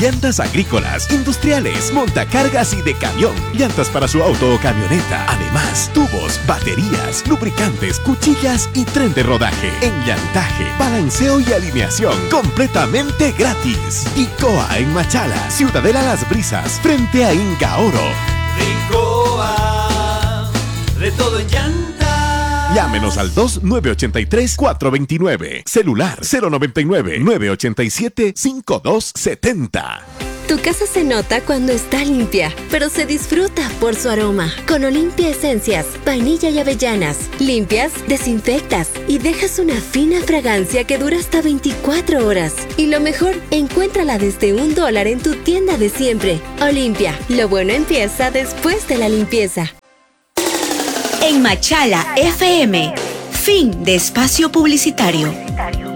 llantas agrícolas, industriales, montacargas y de camión, llantas para su auto o camioneta. Además, tubos, baterías, lubricantes, cuchillas y tren de rodaje. Enllantaje, balanceo y alineación completamente gratis. Icoa en Machala, Ciudadela Las Brisas, frente a Inca Oro. Icoa, de todo en llanta. Llámenos al 2-983-429. Celular 099-987-5270. Tu casa se nota cuando está limpia, pero se disfruta por su aroma. Con Olimpia Esencias, vainilla y avellanas. Limpias, desinfectas y dejas una fina fragancia que dura hasta 24 horas. Y lo mejor, encuéntrala desde $1 en tu tienda de siempre. Olimpia, lo bueno empieza después de la limpieza. En Machala FM, fin de espacio publicitario.